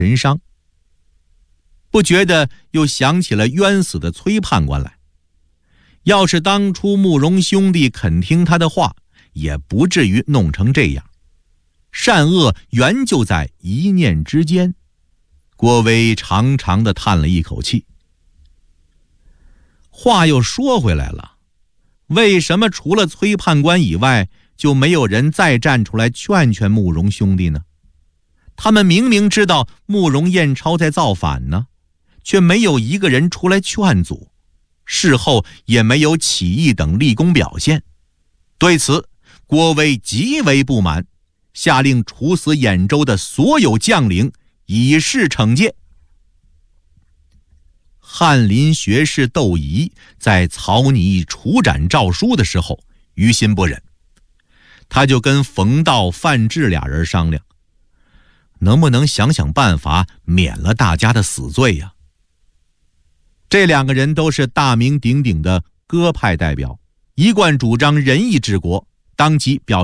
人伤。不觉得又想起了冤死的崔判官来。要是当初慕容兄弟肯听他的话，也不至于弄成这样。善恶原就在一念之间。郭威长长地叹了一口气。话又说回来了，为什么除了崔判官以外，就没有人再站出来劝劝慕容兄弟呢？他们明明知道慕容彦超在造反呢，却没有一个人出来劝阻，事后也没有起义等立功表现。对此，郭威极为不满，下令处死兖州的所有将领，以示惩戒。翰林学士窦仪在草拟处斩诏书的时候，于心不忍，他就跟冯道、范质俩人商量，能不能想想办法免了大家的死罪呀？这两个人都是大名鼎鼎的鸽派代表，一贯主张仁义治国，当即表